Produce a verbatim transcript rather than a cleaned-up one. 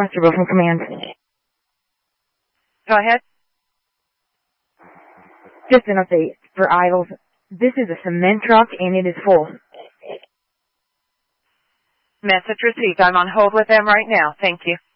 Westerville from command. Go ahead. Just an update for Idols. This is a cement truck and it is full. Message received. I'm on hold with them right now. Thank you.